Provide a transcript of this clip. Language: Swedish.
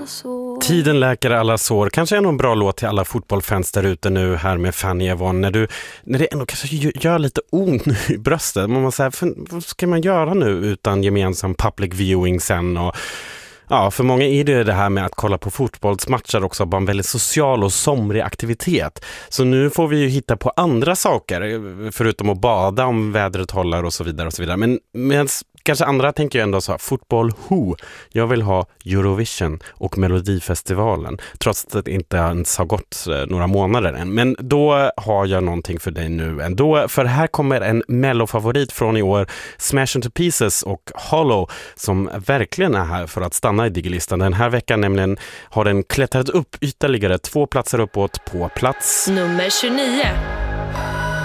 Tiden läker alla sår. Kanske är någon bra låt till alla fotbollfans där ute nu här med Fanny Yvonne. När det ändå kanske gör lite ont nu i bröstet. Man säger, vad ska man göra nu utan gemensam public viewing sen? Och ja, för många är det här med att kolla på fotbollsmatcher också bara en väldigt social och somrig aktivitet. Så nu får vi ju hitta på andra saker förutom att bada om vädret håller och så vidare och så vidare. Men kanske andra tänker ju ändå så här, fotboll, jag vill ha Eurovision och Melodifestivalen, trots att det inte ens har gått några månader än. Men då har jag någonting för dig nu ändå, för här kommer en Mello-favorit från i år, Smash Into Pieces och Hollow, som verkligen är här för att stanna i Digilistan. Den här veckan nämligen har den klättrat upp ytterligare 2 platser uppåt på plats nummer 29.